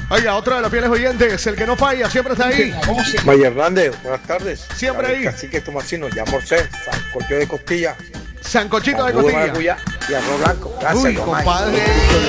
Oiga, otro de los fieles oyentes, el que no falla, siempre está ahí. Mayer Hernández, buenas tardes. Siempre ahí. Cacique Tomasino, ya morcé, sancocho de costilla, Sancochito de jugo costilla. maracuyá y arroz blanco. Gracias, Uy, Yomay. compadre.